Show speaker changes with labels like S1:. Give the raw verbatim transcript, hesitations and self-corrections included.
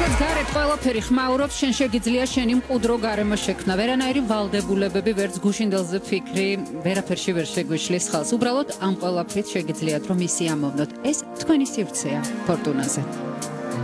S1: რაც გარეთ ყველაფერი ხმაურობს, შენ შეგიძლია შენი მყუდრო გარემო შექმნა. ვერანაირი ვალდებულებები, ვერც გუშინდელზე ფიქრი, ვერაფერში ვერ შეგვიშლის ხალს. უბრალოდ ამ ყველაფრით შეგიძლიათ რომ ისი ამოვნოთ. ეს თქვენი სივრცეა ფორტუნაზე.